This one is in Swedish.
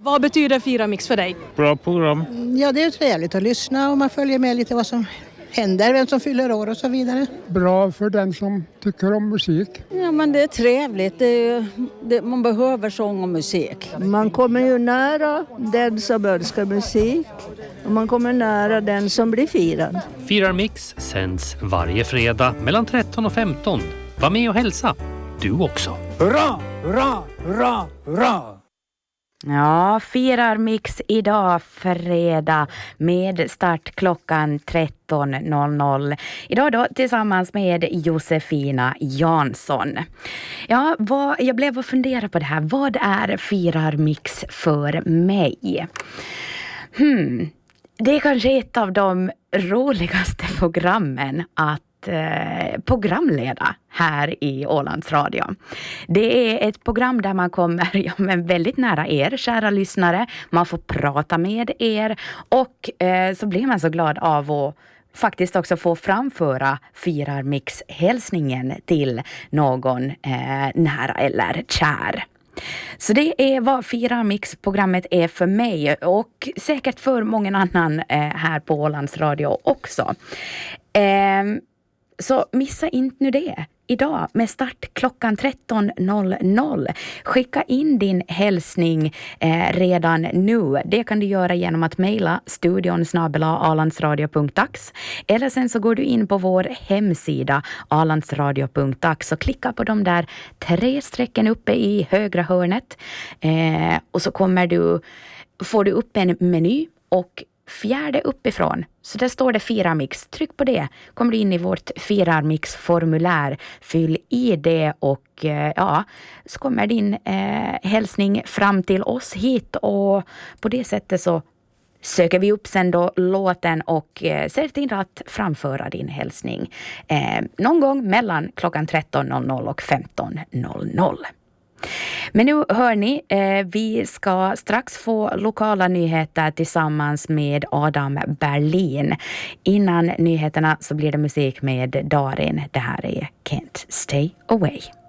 Vad betyder Fira Mix för dig? Bra program. Ja, det är trevligt att lyssna och man följer med lite vad som händer, vem som fyller år och så vidare. Bra för den som tycker om musik. Ja, men det är trevligt. Man behöver sång och musik. Man kommer ju nära den som önskar musik och man kommer nära den som blir firad. Firar Mix sänds varje fredag mellan 13 och 15. Var med och hälsa, du också. Hurra, hurra, hurra, hurra! Ja, Firar Mix idag fredag med start klockan 13.00. Idag då tillsammans med Josefina Jansson. Ja, jag blev att fundera på det här. Vad är Firar Mix för mig? Det är kanske ett av de roligaste programmen att programleda här i Ålands Radio. Det är ett program där man kommer väldigt nära er, kära lyssnare. Man får prata med er och så blir man så glad av att faktiskt också få framföra Firar Mix-hälsningen till någon nära eller kär. Så det är vad Firar Mix-programmet är för mig och säkert för många annan här på Ålands Radio också. Så missa inte nu det. Idag med start klockan 13.00. Skicka in din hälsning redan nu. Det kan du göra genom att mejla studion@alandsradio.ax eller sen så går du in på vår hemsida alandsradio.ax och klicka på de där 3 strecken uppe i högra hörnet och så får du upp en meny och 4 uppifrån, så där står det Firar Mix. Tryck på det, kommer du in i vårt Firar Mix-formulär. Fyll i det och så kommer din hälsning fram till oss hit och på det sättet så söker vi upp sen då låten och ser till att framföra din hälsning någon gång mellan klockan 13.00 och 15.00. Men nu hör ni, vi ska strax få lokala nyheter tillsammans med Adam Berlin. Innan nyheterna så blir det musik med Darin. Det här är Can't Stay Away.